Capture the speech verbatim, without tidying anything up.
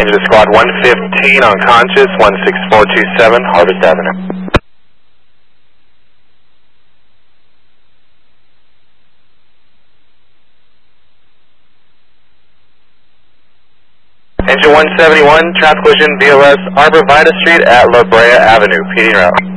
Engine to Squad one fifteen unconscious, one six four two seven, Harvest Avenue. Engine one seventy-one, traffic collision, V O S, Arbor Vita Street at La Brea Avenue, P D route.